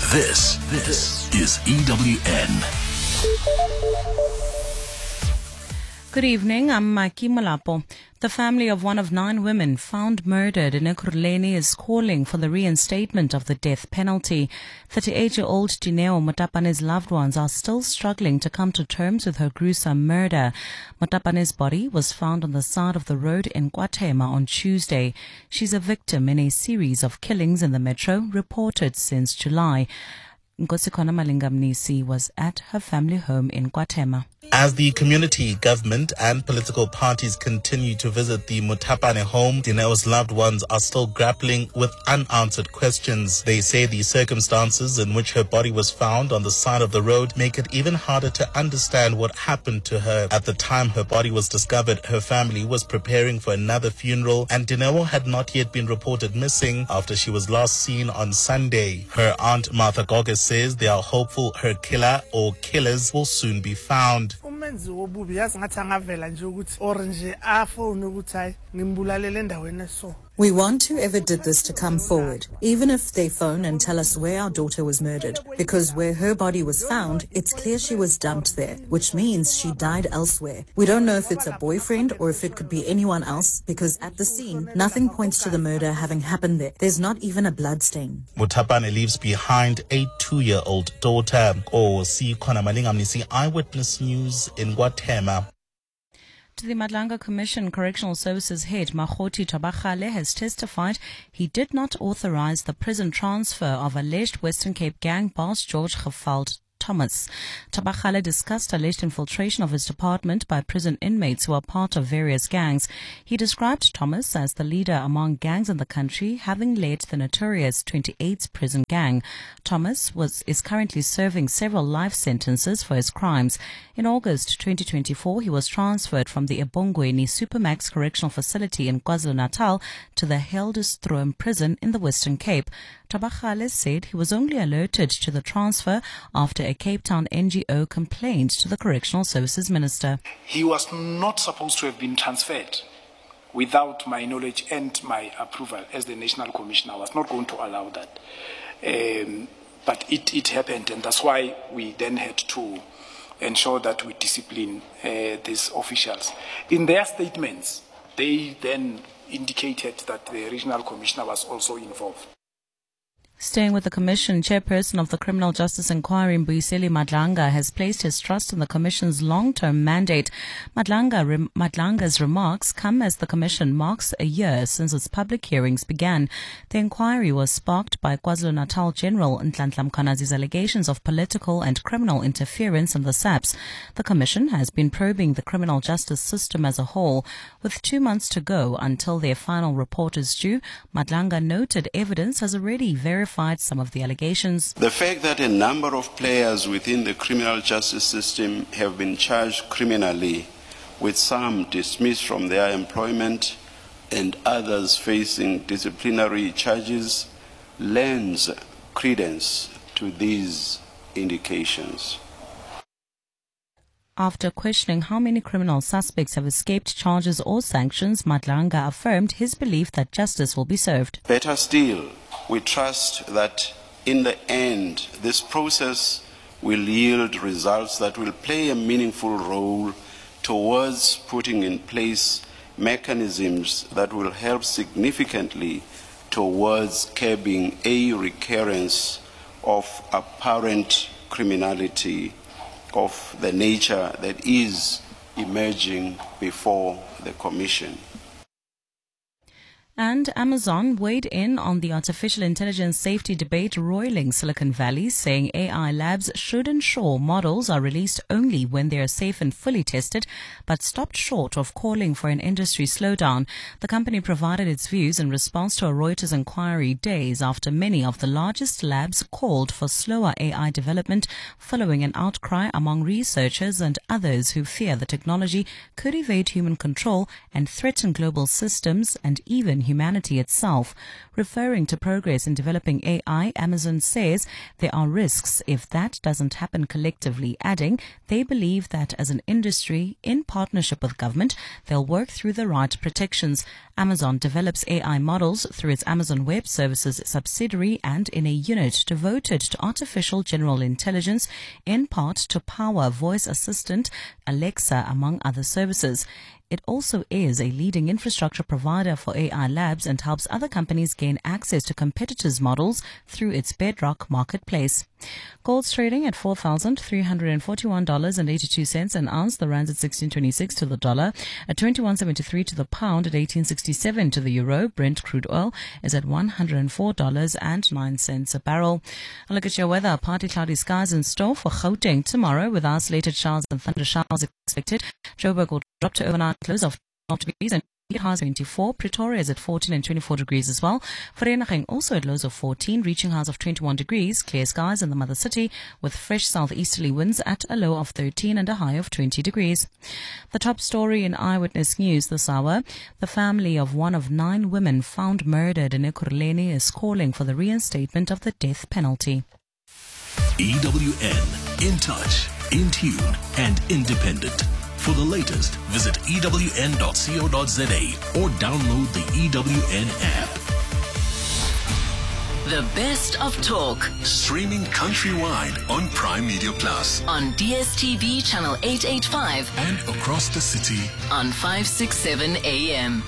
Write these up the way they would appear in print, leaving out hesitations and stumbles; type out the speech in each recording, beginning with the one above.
This is EWN. Good evening, I'm Maki Malapo. The family of one of 9 women found murdered in Ekurhuleni is calling for the reinstatement of the death penalty. 38-year-old Dineo Motapane's loved ones are still struggling to come to terms with her gruesome murder. Motapane's body was found on the side of the road in KwaThema on Tuesday. She's a victim in a series of killings in the metro reported since July. Nkosikona Malingamnisi was at her family home in KwaThema. As the community, government and political parties continue to visit the Motapane home, Dineo's loved ones are still grappling with unanswered questions. They say the circumstances in which her body was found on the side of the road make it even harder to understand what happened to her. At the time her body was discovered, her family was preparing for another funeral, and Dineo had not yet been reported missing after she was last seen on Sunday. Her aunt Martha Goga says they are hopeful her killer or killers will soon be found. Umenzi wobubi yazi ngathi angavela nje ukuthi orange afone ukuthi hayi ngimbulalele endaweni so. We want whoever did this to come forward, even if they phone and tell us where our daughter was murdered, because where her body was found, it's clear she was dumped there, which means she died elsewhere. We don't know if it's a boyfriend or if it could be anyone else, because at the scene, nothing points to the murder having happened there. There's not even a blood stain. Motapane leaves behind a 2-year-old daughter. Khona Malingamnisi, Eyewitness News in KwaThema. To the Madlanga Commission, Correctional Services head Makhoti Tabachale has testified he did not authorize the prison transfer of alleged Western Cape gang boss George Gefald Thomas. Tabachale discussed alleged infiltration of his department by prison inmates who are part of various gangs. He described Thomas as the leader among gangs in the country, having led the notorious 28th prison gang. Thomas is currently serving several life sentences for his crimes. In August 2024, he was transferred from the Ebongweni Supermax Correctional Facility in KwaZulu-Natal to the Heldestroom prison in the Western Cape. Tabachale said he was only alerted to the transfer after a Cape Town NGO complained to the Correctional Services Minister. He was not supposed to have been transferred without my knowledge and my approval as the National Commissioner. I was not going to allow that. But it happened, and that's why we then had to ensure that we discipline these officials. In their statements, they then indicated that the Regional Commissioner was also involved. Staying with the Commission, Chairperson of the Criminal Justice Inquiry, Mbuyiseli Madlanga, has placed his trust in the Commission's long-term mandate. Madlanga's remarks come as the Commission marks a year since its public hearings began. The inquiry was sparked by KwaZulu-Natal General Nhlanhla Mkhwanazi's allegations of political and criminal interference in the SAPS. The Commission has been probing the criminal justice system as a whole. With 2 months to go until their final report is due, Madlanga noted evidence has already verified some of the allegations. The fact that a number of players within the criminal justice system have been charged criminally, with some dismissed from their employment and others facing disciplinary charges, lends credence to these indications. After questioning how many criminal suspects have escaped charges or sanctions, Madlanga affirmed his belief that justice will be served. Better still, we trust that in the end, this process will yield results that will play a meaningful role towards putting in place mechanisms that will help significantly towards curbing a recurrence of apparent criminality of the nature that is emerging before the Commission. And Amazon weighed in on the artificial intelligence safety debate roiling Silicon Valley, saying AI labs should ensure models are released only when they are safe and fully tested, but stopped short of calling for an industry slowdown. The company provided its views in response to a Reuters inquiry days after many of the largest labs called for slower AI development, following an outcry among researchers and others who fear the technology could evade human control and threaten global systems and even humanity itself. Referring to progress in developing AI, Amazon says there are risks if that doesn't happen collectively, adding they believe that as an industry, in partnership with government, they'll work through the right protections. Amazon develops AI models through its Amazon Web Services subsidiary and in a unit devoted to artificial general intelligence, in part to power voice assistant Alexa, among other services. It also is a leading infrastructure provider for AI labs and helps other companies gain access to competitors' models through its Bedrock marketplace. Gold's trading at $4,341.82 an ounce. The rand's at 16.26 to the dollar, at 21.73 to the pound, at 18.67 to the euro. Brent crude oil is at $104.09 a barrel. A look at your weather. Partly cloudy skies in store for Gauteng tomorrow, with isolated showers and thunder showers expected. Joburg will drop to overnight close of 12 degrees and highs 24. Pretoria is at 14 and 24 degrees as well. Vereeniging also at lows of 14, reaching highs of 21 degrees. Clear skies in the mother city with fresh southeasterly winds at a low of 13 and a high of 20 degrees. The top story in Eyewitness News this hour: the family of one of 9 women found murdered in Ekurhuleni is calling for the reinstatement of the death penalty. EWN, in touch, in tune, and independent. For the latest, visit ewn.co.za or download the EWN app. The best of talk. Streaming countrywide on Prime Media Plus. On DSTV channel 885. And across the city on 567 AM.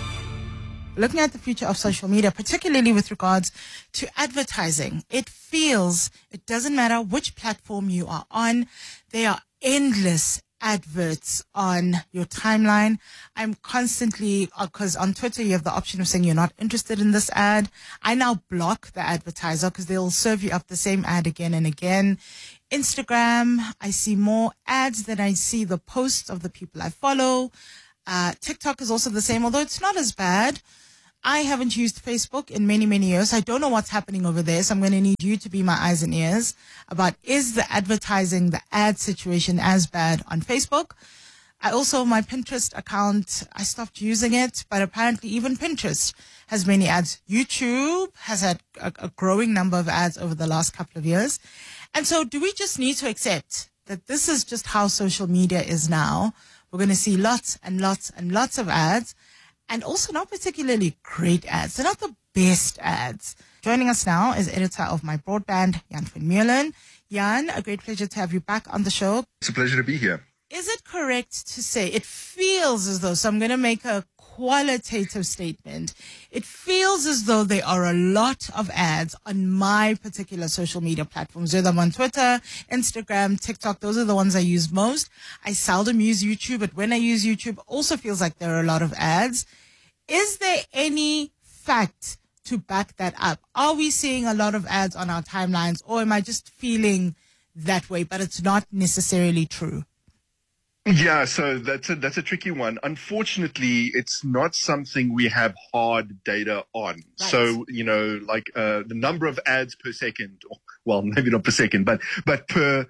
Looking at the future of social media, particularly with regards to advertising, it doesn't matter which platform you are on, there are endless adverts on your timeline. I'm constantly, because on Twitter you have the option of saying you're not interested in this ad. I now block the advertiser because they'll serve you up the same ad again and again. Instagram, I see more ads than I see the posts of the people I follow. TikTok is also the same, although it's not as bad. I haven't used Facebook in many, many years. I don't know what's happening over there, so I'm going to need you to be my eyes and ears about, is the advertising, the ad situation as bad on Facebook? I also, my Pinterest account, I stopped using it, but apparently even Pinterest has many ads. YouTube has had a growing number of ads over the last couple of years. And so do we just need to accept that this is just how social media is now? We're going to see lots and lots and lots of ads. And also not particularly great ads. They're not the best ads. Joining us now is editor of My Broadband, Jan van Meulen. Jan, a great pleasure to have you back on the show. It's a pleasure to be here. Is it correct to say, it feels as though, so I'm going to make a qualitative statement, it feels as though there are a lot of ads on my particular social media platforms, whether I'm on Twitter, Instagram, TikTok, those are the ones I use most. I seldom use YouTube, but when I use YouTube, also feels like there are a lot of ads. Is there any fact to back that up? Are we seeing a lot of ads on our timelines, or am I just feeling that way, but it's not necessarily true? Yeah, so that's a tricky one. Unfortunately, it's not something we have hard data on. Right. So, the number of ads per second, well, maybe not per second, but per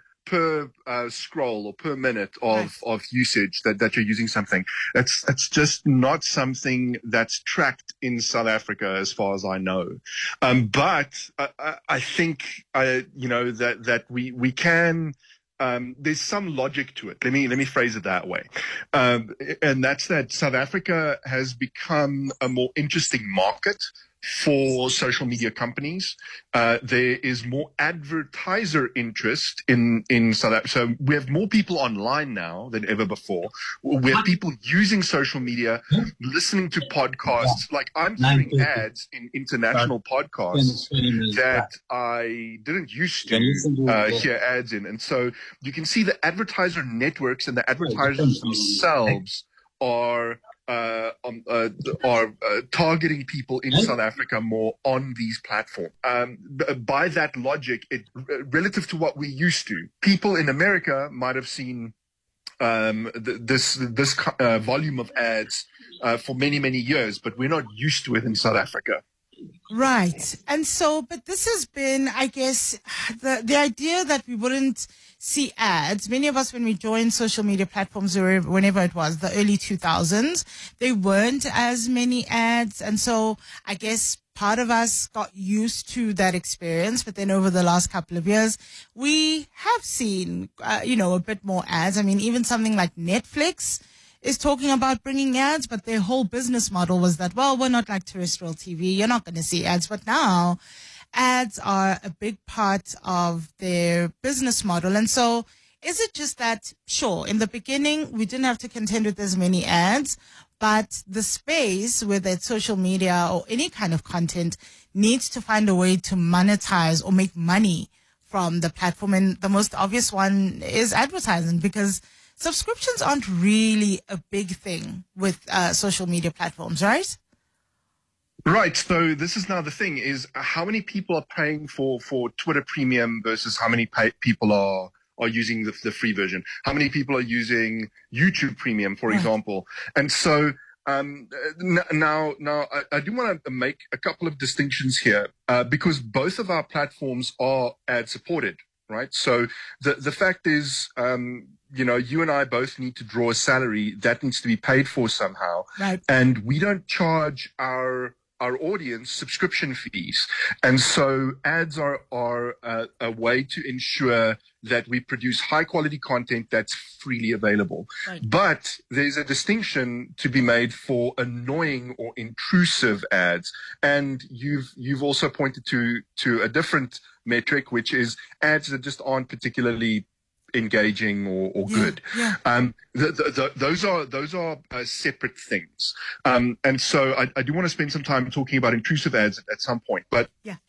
scroll or per minute of usage that you're using something. That's just not something that's tracked in South Africa as far as I know. But I think, that we can, there's some logic to it. Let me phrase it that way. And that's that South Africa has become a more interesting market for social media companies. There is more advertiser interest in South Africa. So we have more people online now than ever before. We have people using social media, listening to podcasts. Like I'm hearing ads in international podcasts that I didn't used to hear ads in. And so you can see the advertiser networks and the advertisers themselves are targeting people in South Africa more on these platforms. By that logic, relative to what we used to, people in America might have seen this volume of ads for many, many years, but we're not used to it in South Africa. Right. And so, but this has been, I guess, the idea that we wouldn't see ads. Many of us, when we joined social media platforms, or whenever it was, the early 2000s, there weren't as many ads. And so I guess part of us got used to that experience. But then over the last couple of years, we have seen, a bit more ads. I mean, even something like Netflix is talking about bringing ads, but their whole business model was that, well, we're not like terrestrial TV. You're not going to see ads. But now ads are a big part of their business model. And so is it just that, sure, in the beginning, we didn't have to contend with as many ads, but the space, whether it's social media or any kind of content, needs to find a way to monetize or make money from the platform. And the most obvious one is advertising, because subscriptions aren't really a big thing with social media platforms, right? Right. So this is now the thing: is how many people are paying for Twitter Premium versus how many people are using the free version? How many people are using YouTube Premium, for example? And so now I do want to make a couple of distinctions here because both of our platforms are ad supported, right? So the fact is, you and I both need to draw a salary that needs to be paid for somehow. Right. And we don't charge our audience subscription fees. And so ads are a way to ensure that we produce high quality content that's freely available. Right. But there's a distinction to be made for annoying or intrusive ads. And you've also pointed to a different metric, which is ads that just aren't particularly engaging or good. Yeah. Those are separate things. And so I do want to spend some time talking about intrusive ads at some point. But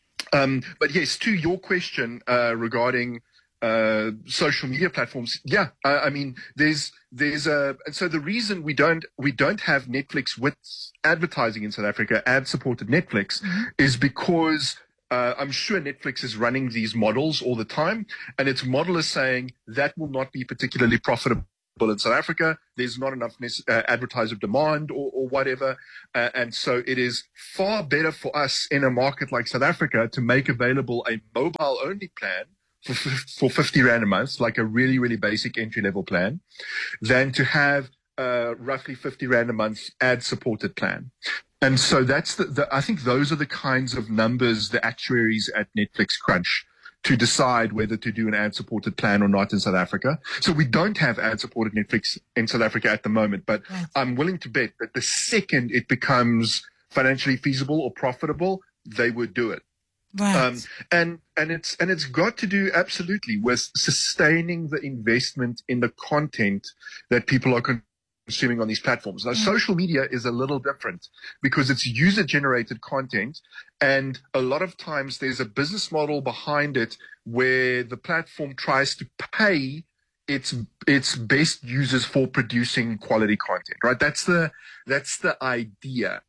yes, to your question regarding social media platforms, I mean, there's and so the reason we don't have Netflix with advertising in South Africa, ad supported Netflix, is because I'm sure Netflix is running these models all the time, and its model is saying that will not be particularly profitable in South Africa. There's not enough advertiser demand or whatever. And so it is far better for us in a market like South Africa to make available a mobile-only plan for 50 Rand a month, like a really, really basic entry-level plan, than to have roughly 50 Rand a month ad-supported plan. And so that's I think those are the kinds of numbers the actuaries at Netflix crunch to decide whether to do an ad-supported plan or not in South Africa. So we don't have ad-supported Netflix in South Africa at the moment, but I'm willing to bet that the second it becomes financially feasible or profitable, they would do it. Right. And it's got to do absolutely with sustaining the investment in the content that people are consuming on these platforms. Now, social media is a little different because it's user-generated content, and a lot of times there's a business model behind it where the platform tries to pay its best users for producing quality content. Right? That's the idea.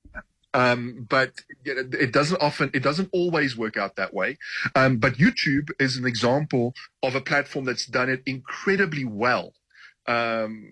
But it doesn't always work out that way. But YouTube is an example of a platform that's done it incredibly well. And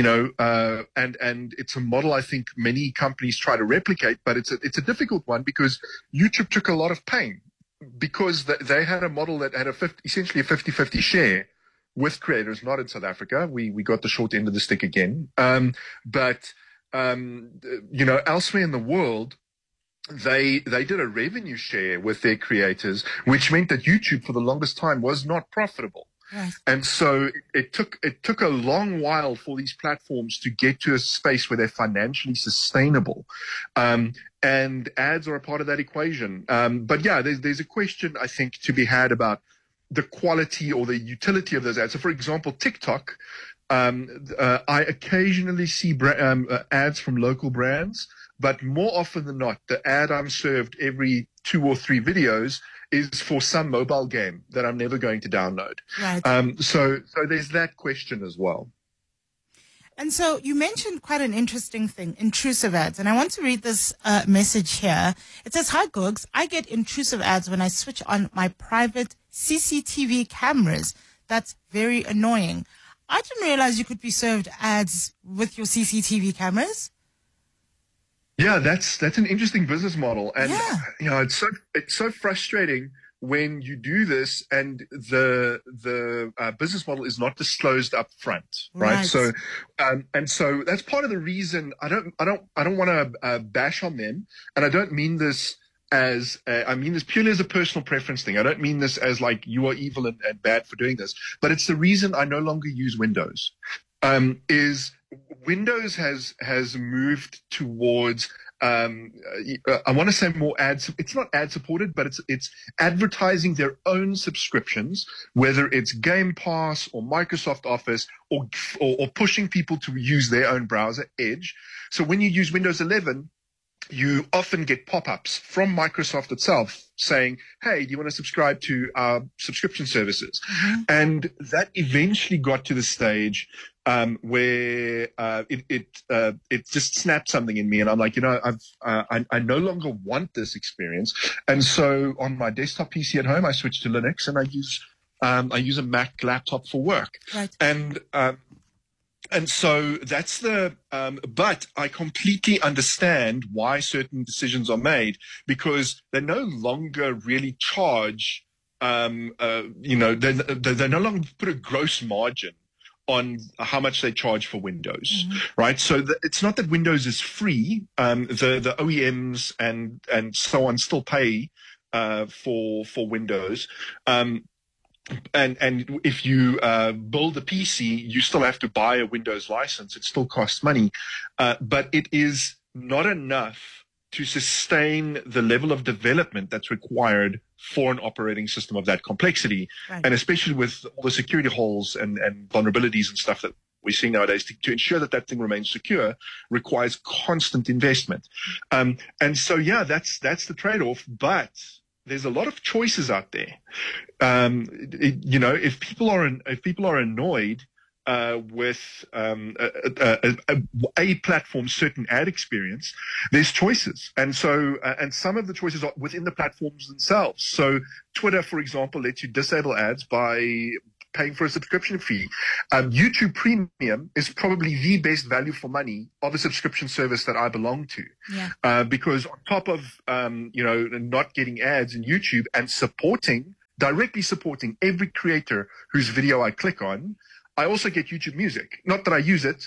it's a model I think many companies try to replicate, but it's a difficult one because YouTube took a lot of pain because they had a model that had essentially a 50-50 share with creators, not in South Africa. We got the short end of the stick again. But elsewhere in the world, they did a revenue share with their creators, which meant that YouTube for the longest time was not profitable. Right. And so it took a long while for these platforms to get to a space where they're financially sustainable. And ads are a part of that equation. But yeah, there's a question I think to be had about the quality or the utility of those ads. So for example, TikTok, I occasionally see ads from local brands, but more often than not, the ad I'm served every 2 or 3 videos is for some mobile game that I'm never going to download. Right. So there's that question as well. And so you mentioned quite an interesting thing, intrusive ads. And I want to read this message here. It says, "Hi, Googs. I get intrusive ads when I switch on my private CCTV cameras. That's very annoying. I didn't realize you could be served ads with your CCTV cameras." Yeah, that's an interesting business model, and it's so frustrating when you do this and the business model is not disclosed up front, right? So and so that's part of the reason I don't want to bash on them, and I don't mean this as I mean this purely as a personal preference thing. I don't mean this as like you are evil and bad for doing this, but it's the reason I no longer use Windows. Is Windows has moved towards I want to say more ads. It's not ad supported, but it's advertising their own subscriptions, whether it's Game Pass or Microsoft Office or pushing people to use their own browser, Edge. So when you use Windows 11, you often get pop-ups from Microsoft itself saying, hey, do you want to subscribe to our subscription services? And that eventually got to the stage where it just snapped something in me, and I'm like, I no longer want this experience. And so on my desktop PC at home, I switched to Linux, and I use a Mac laptop for work. Right. And so that's but I completely understand why certain decisions are made, because they no longer really charge, they no longer put a gross margin on how much they charge for Windows, right? So it's not that Windows is free. The OEMs and so on still pay for Windows. And if you build a PC, you still have to buy a Windows license. It still costs money, but it is not enough to sustain the level of development that's required for an operating system of that complexity, and especially with all the security holes and vulnerabilities and stuff that we're seeing nowadays, to ensure that thing remains secure requires constant investment. And so, yeah, that's the trade-off, but there's a lot of choices out there. If people are annoyed with a platform's certain ad experience, there's choices, and so and some of the choices are within the platforms themselves. So Twitter, for example, lets you disable ads by paying for a subscription fee. YouTube Premium is probably the best value for money of a subscription service that I belong to, because on top of not getting ads in YouTube and directly supporting every creator whose video I click on, I also get YouTube Music. Not that I use it,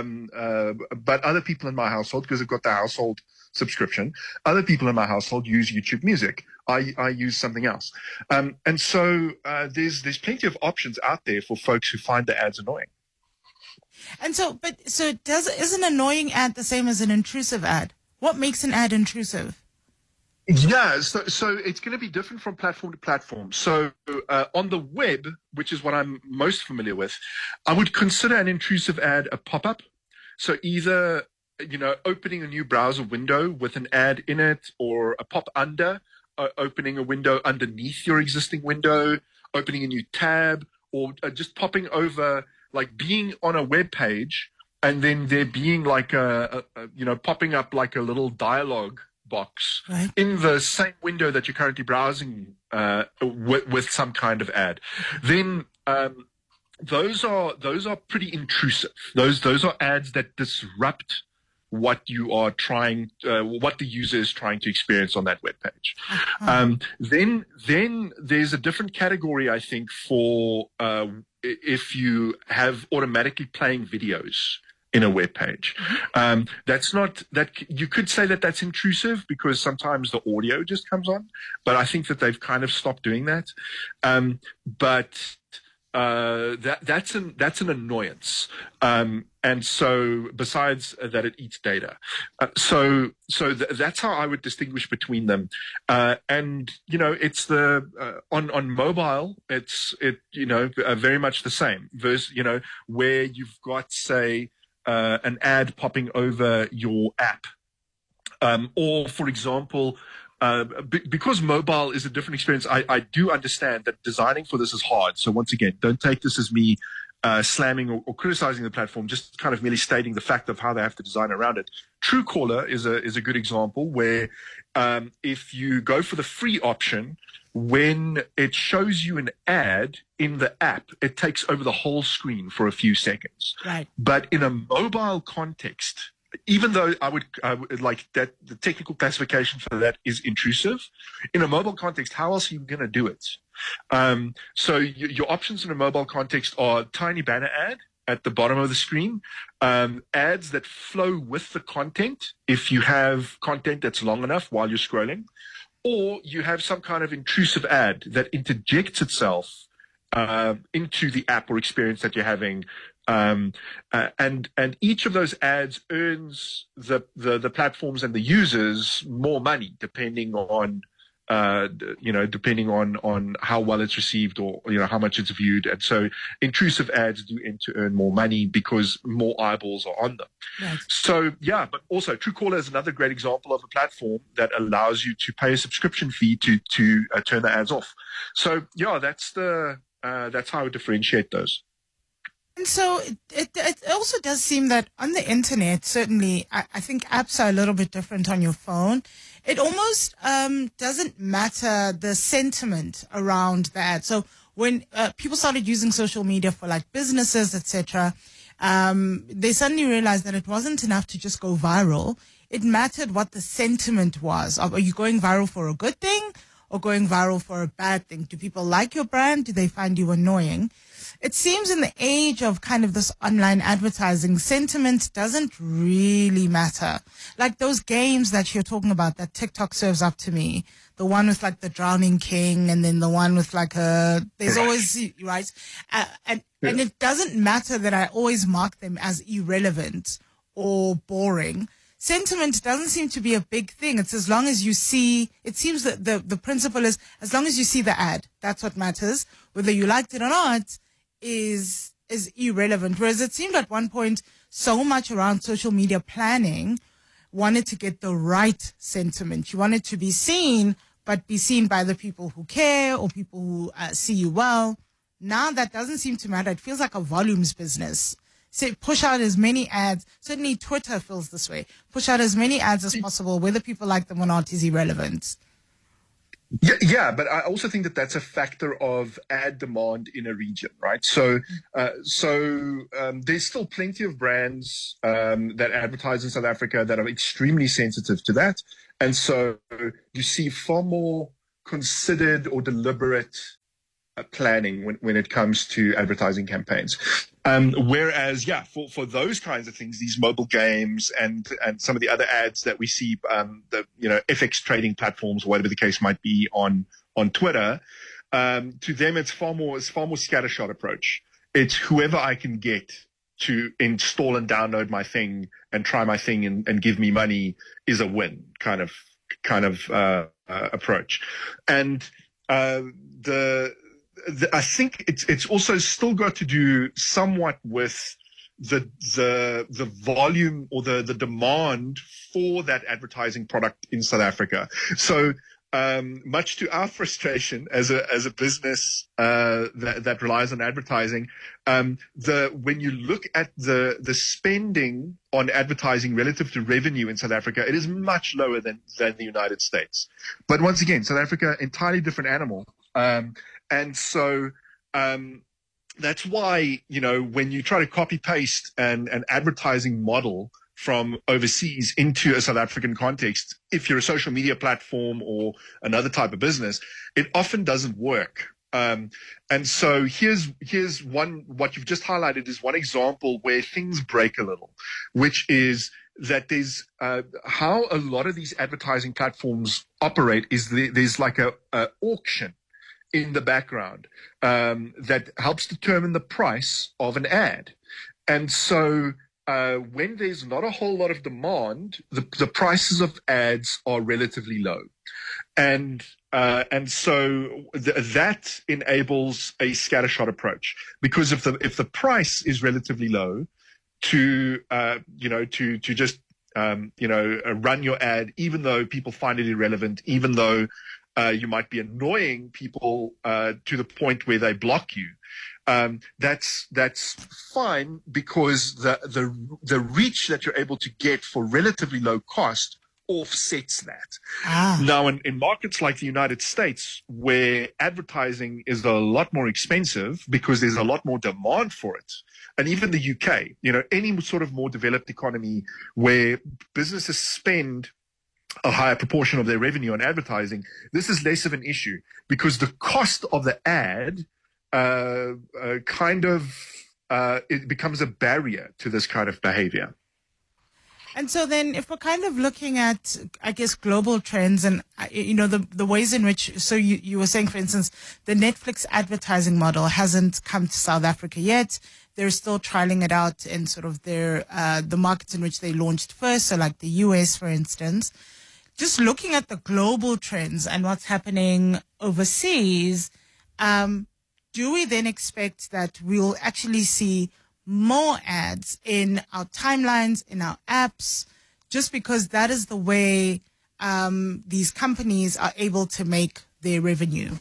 but other people in my household, because I've got the household subscription, other people in my household use YouTube Music. I use something else. And so there's plenty of options out there for folks who find the ads annoying. And so is an annoying ad the same as an intrusive ad? What makes an ad intrusive? Yeah, so it's going to be different from platform to platform. So on the web, which is what I'm most familiar with, I would consider an intrusive ad a pop-up. So either, opening a new browser window with an ad in it, or a pop-under, opening a window underneath your existing window, opening a new tab, or just popping over, like being on a web page and then there being like popping up like a little dialogue box in the same window that you're currently browsing with some kind of ad. Then those are pretty intrusive. Those are ads that disrupt what you are what the user is trying to experience on that web page. Then there's a different category, I think, for if you have automatically playing videos in a web page. That's not that you could say that that's intrusive, because sometimes the audio just comes on, but I think that they've kind of stopped doing that. But that's an annoyance. And so besides that, it eats data. So that's how I would distinguish between them. And it's on mobile, it's very much the same. Versus, where you've got, say, an ad popping over your app, or for example, because mobile is a different experience, I do understand that designing for this is hard. So once again, don't take this as me slamming or criticizing the platform, just kind of merely stating the fact of how they have to design around it. Truecaller is a good example where if you go for the free option, when it shows you an ad in the app, it takes over the whole screen for a few seconds. Right. But in a mobile context, even though I would like that, the technical classification for that is intrusive. In a mobile context, how else are you going to do it? So your options in a mobile context are tiny banner ad at the bottom of the screen, ads that flow with the content if you have content that's long enough while you're scrolling, or you have some kind of intrusive ad that interjects itself into the app or experience that you're having. And each of those ads earns the platforms and the users more money depending on depending on how well it's received or how much it's viewed. And so intrusive ads do end to earn more money because more eyeballs are on them. Right. So yeah, but also Truecaller is another great example of a platform that allows you to pay a subscription fee to turn the ads off. So yeah, that's how I would differentiate those. And so it also does seem that on the internet, certainly, I think apps are a little bit different on your phone. It almost doesn't matter the sentiment around that. So when people started using social media for like businesses, etc., they suddenly realized that it wasn't enough to just go viral. It mattered what the sentiment was. Are you going viral for a good thing or going viral for a bad thing? Do people like your brand? Do they find you annoying? It seems in the age of kind of this online advertising, sentiment doesn't really matter. Like those games that you're talking about that TikTok serves up to me, the one with like the Drowning King and then the one with like there's always, right? And it doesn't matter that I always mark them as irrelevant or boring. Sentiment doesn't seem to be a big thing. It's as long as you see, it seems that the principle is as long as you see the ad, that's what matters. Whether you liked it or not is irrelevant. Whereas it seemed at one point so much around social media planning wanted to get the right sentiment. You wanted to be seen, but be seen by the people who care or people who see you well. Now that doesn't seem to matter. It feels like a volumes business. Say, push out as many ads. Certainly Twitter feels this way. Push out as many ads as possible. Whether people like them or not is irrelevant. Yeah, but I also think that that's a factor of ad demand in a region, right? So there's still plenty of brands that advertise in South Africa that are extremely sensitive to that. And so you see far more considered or deliberate planning when it comes to advertising campaigns. Whereas, yeah, for those kinds of things, these mobile games and some of the other ads that we see, the FX trading platforms, whatever the case might be on Twitter, to them it's far more scattershot approach. It's whoever I can get to install and download my thing and try my thing and give me money is a win kind of approach. And I think it's also still got to do somewhat with the volume or the demand for that advertising product in South Africa. So much to our frustration as a business that relies on advertising, when you look at the spending on advertising relative to revenue in South Africa, it is much lower than the United States. But once again, South Africa, entirely different animal. And so that's why, when you try to copy paste an advertising model from overseas into a South African context, if you're a social media platform or another type of business, it often doesn't work. And so here's what you've just highlighted is one example where things break a little, which is that there's how a lot of these advertising platforms operate is there's like a auction in the background that helps determine the price of an ad. And so when there's not a whole lot of demand, the prices of ads are relatively low. And so that enables a scattershot approach, because if the price is relatively low to just run your ad, even though people find it irrelevant, even though you might be annoying people to the point where they block you. That's fine, because the reach that you're able to get for relatively low cost offsets that. Now, in markets like the United States, where advertising is a lot more expensive because there's a lot more demand for it, and even the UK, any sort of more developed economy where businesses spend a higher proportion of their revenue on advertising, this is less of an issue because the cost of the ad it becomes a barrier to this kind of behavior. And so then if we're kind of looking at, I guess, global trends and, the ways in which, so you were saying, for instance, the Netflix advertising model hasn't come to South Africa yet. They're still trialing it out in sort of their, the markets in which they launched first. So like the US, for instance. Just looking at the global trends and what's happening overseas, do we then expect that we'll actually see more ads in our timelines, in our apps, just because that is the way these companies are able to make their revenue?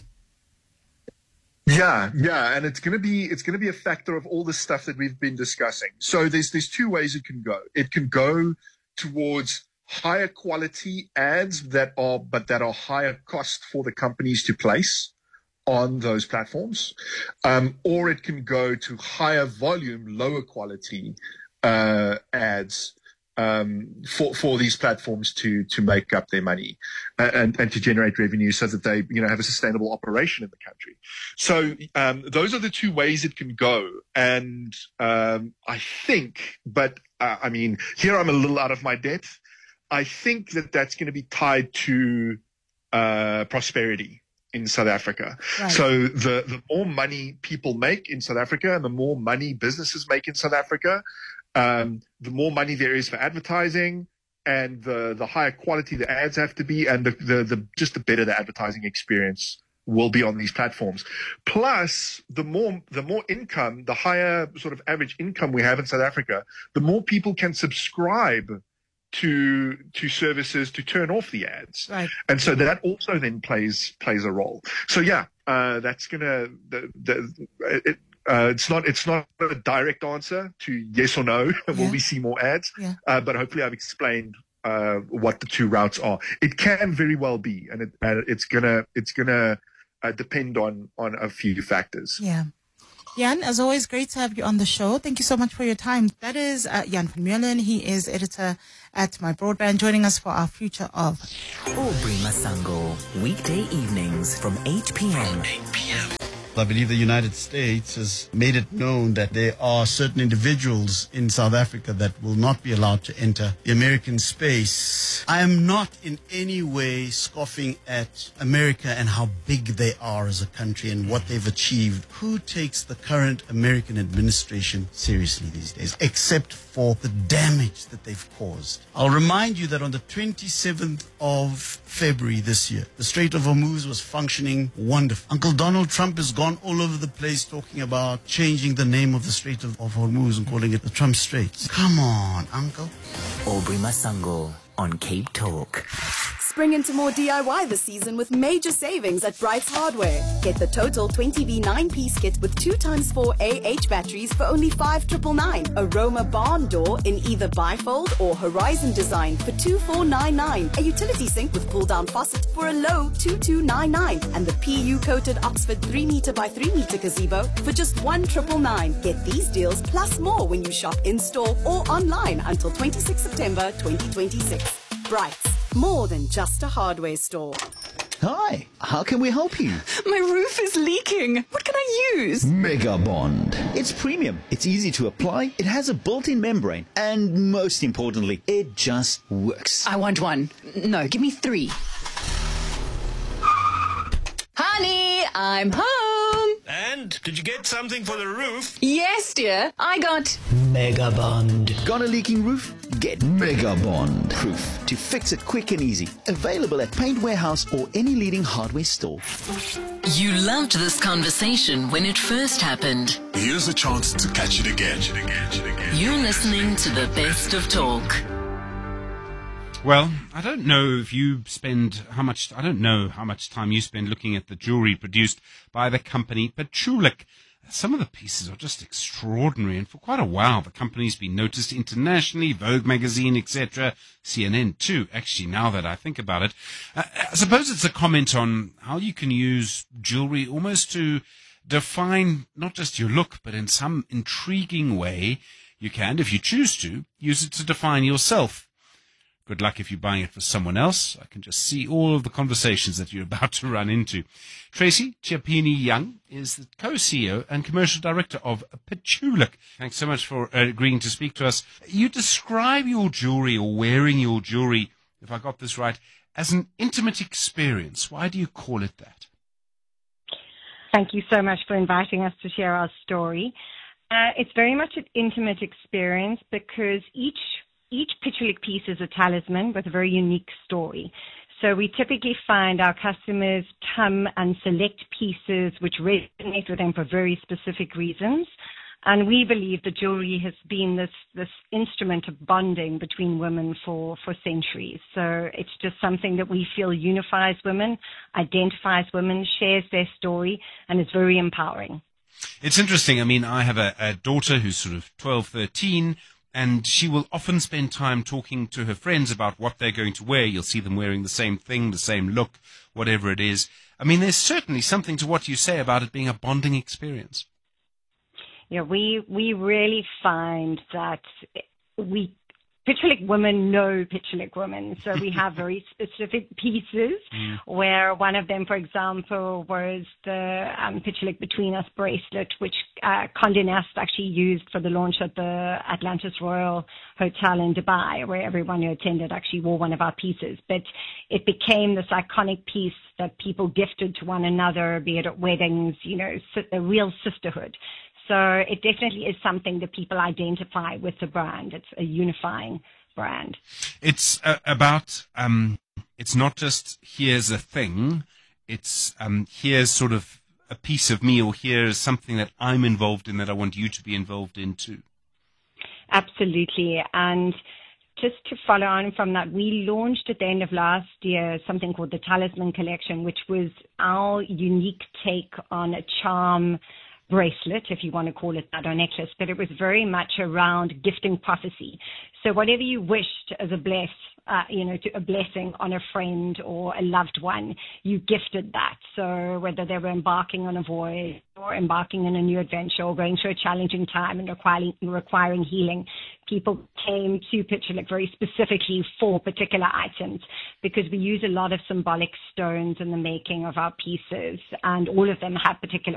Yeah, and it's going to be a factor of all the stuff that we've been discussing. So there's two ways it can go. It can go towards higher quality ads that are higher cost for the companies to place on those platforms, or it can go to higher volume, lower quality ads for these platforms to make up their money and to generate revenue so that they have a sustainable operation in the country. So those are the two ways it can go. And I think, but I mean, here I'm a little out of my depth. I think that's going to be tied to prosperity in South Africa. Right. So the more money people make in South Africa and the more money businesses make in South Africa, the more money there is for advertising and the higher quality the ads have to be, and just the better the advertising experience will be on these platforms. Plus, the more income, the higher sort of average income we have in South Africa, the more people can subscribe to services to turn off the ads. Right. And so that also then plays a role. So yeah, that's gonna it's not a direct answer to yes or no. Will we see more ads? Yeah. But hopefully I've explained what the two routes are. It can very well be, and it's gonna depend on a few factors. Yeah. Jan, as always, great to have you on the show. Thank you so much for your time. That is Jan van Meulen. He is editor at My Broadband, joining us for our Future of. Aubrey Masango, weekday evenings from 8 p.m. I believe the United States has made it known that there are certain individuals in South Africa that will not be allowed to enter the American space. I am not in any way scoffing at America and how big they are as a country and what they've achieved. Who takes the current American administration seriously these days, except for the damage that they've caused? I'll remind you that on the 27th of February this year, the Strait of Hormuz was functioning wonderful. Uncle Donald Trump has gone all over the place talking about changing the name of the Strait of Hormuz and calling it the Trump Straits. Come on, Uncle. Aubrey Masango on Cape Talk. Spring into more DIY this season with major savings at Brights Hardware. Get the total 20V 9-piece kit with 2x4 AH batteries for only 5,999. Aroma barn door in either bifold or horizon design for 2,499. A utility sink with pull-down faucet for a low 2,299. And the PU-coated Oxford 3m by 3m gazebo for just 1,999. Get these deals plus more when you shop in-store or online until 26 September 2026. Brights, more than just a hardware store. Hi, how can we help you? My roof is leaking. What can I use? Mega Bond. It's premium. It's easy to apply. It has a built-in membrane. And most importantly, it just works. I want one. No, give me 3. Honey, I'm home. And did you get something for the roof? Yes, dear. I got Mega Bond. Got a leaking roof? Get Mega Bond proof to fix it quick and easy. Available at Paint Warehouse or any leading hardware store. You loved this conversation when it first happened. Here's a chance to catch it again. You're listening to the best of talk. Well, I don't know if you spend I don't know how much time you spend looking at the jewelry produced by the company Petrulik. Some of the pieces are just extraordinary, and for quite a while the company's been noticed internationally, Vogue magazine, etc., CNN too, actually, now that I think about it. I suppose it's a comment on how you can use jewelry almost to define not just your look, but in some intriguing way you can, if you choose to, use it to define yourself. Good luck if you're buying it for someone else. I can just see all of the conversations that you're about to run into. Tracy Chiapini Young is the co-CEO and commercial director of Pitulik. Thanks so much for agreeing to speak to us. You describe your jewelry, or wearing your jewelry, if I got this right, as an intimate experience. Why do you call it that? Thank you so much for inviting us to share our story. It's very much an intimate experience because each Pitulik piece is a talisman with a very unique story. So we typically find our customers come and select pieces which resonate with them for very specific reasons. And we believe the jewelry has been this instrument of bonding between women for centuries. So it's just something that we feel unifies women, identifies women, shares their story, and is very empowering. It's interesting. I mean, I have a daughter who's sort of 12, 13, and she will often spend time talking to her friends about what they're going to wear. You'll see them wearing the same thing, the same look, whatever it is. I mean, there's certainly something to what you say about it being a bonding experience. Yeah, we really find that Pitulik women know Pitulik women. So we have very specific pieces where one of them, for example, was the Pitulik Between Us bracelet, which Condé Nast actually used for the launch at the Atlantis Royal Hotel in Dubai, where everyone who attended actually wore one of our pieces. But it became this iconic piece that people gifted to one another, be it at weddings, a real sisterhood. So it definitely is something that people identify with the brand. It's a unifying brand. It's about, it's not just here's a thing, it's here's sort of a piece of me, or here's something that I'm involved in that I want you to be involved in too. Absolutely. And just to follow on from that, we launched at the end of last year something called the Talisman Collection, which was our unique take on a charm bracelet, if you want to call it that, or necklace, but it was very much around gifting prophecy. So whatever you wished as a a blessing on a friend or a loved one, you gifted that. So whether they were embarking on a voyage or embarking on a new adventure or going through a challenging time and requiring healing, people came to Pitulik very specifically for particular items, because we use a lot of symbolic stones in the making of our pieces, and all of them have particular